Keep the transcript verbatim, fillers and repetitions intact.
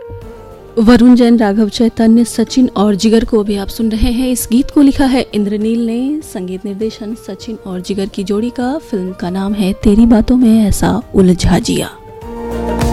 वरुण जैन, राघव चैतन्य, सचिन और जिगर को भी आप सुन रहे हैं। इस गीत को लिखा है इंद्रनील ने, संगीत निर्देशन सचिन और जिगर की जोड़ी का। फिल्म का नाम है तेरी बातों में ऐसा उलझा जिया।